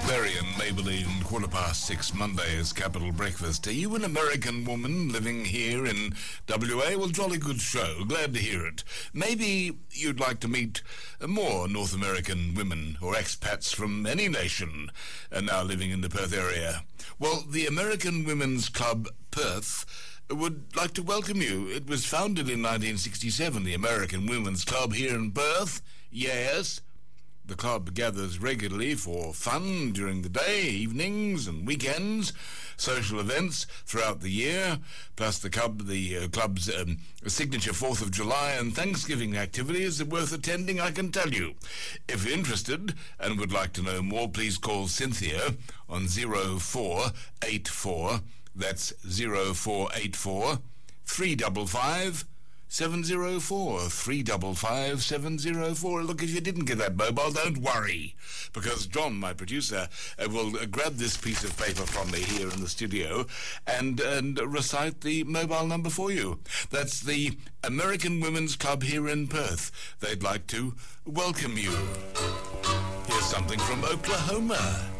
Berry and Maybelline, 6:15 Monday's Capital Breakfast. Are you an American woman living here in WA? Well, jolly good show. Glad to hear it. Maybe you'd like to meet more North American women or expats from any nation now living in the Perth area. Well, the American Women's Club Perth would like to welcome you. It was founded in 1967, the American Women's Club here in Perth. Yes. The club gathers regularly for fun during the day, evenings and weekends, social events throughout the year, plus the club's signature 4th of July and Thanksgiving activities are worth attending, I can tell you. If you're interested and would like to know more, please call Cynthia on 0484, that's 0484 355 704 355 704. Look, if you didn't get that mobile, don't worry, because John, my producer, will grab this piece of paper from me here in the studio and recite the mobile number for you. That's the American Women's Club here in Perth. They'd like to welcome you. Here's something from Oklahoma.